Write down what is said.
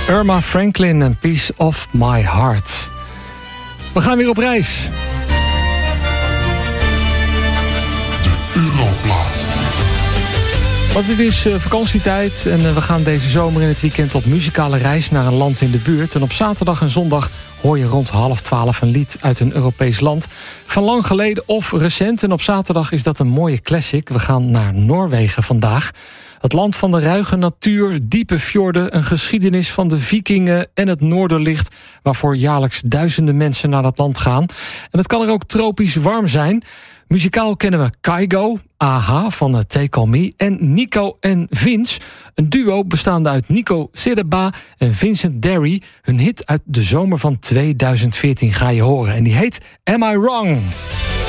Irma Franklin en Piece of My Heart. We gaan weer op reis. De Europlaat. Want het is vakantietijd en we gaan deze zomer in het weekend op muzikale reis naar een land in de buurt. En op zaterdag en zondag hoor je rond 11:30 een lied uit een Europees land. Van lang geleden of recent. En op zaterdag is dat een mooie classic. We gaan naar Noorwegen vandaag. Het land van de ruige natuur, diepe fjorden, een geschiedenis van de vikingen en het noorderlicht, waarvoor jaarlijks duizenden mensen naar dat land gaan. En het kan er ook tropisch warm zijn. Muzikaal kennen we Kygo, AHA van Take On Me en Nico en Vince. Een duo bestaande uit Nico Sireba en Vincent Derry. Hun hit uit de zomer van 2014 ga je horen en die heet Am I Wrong?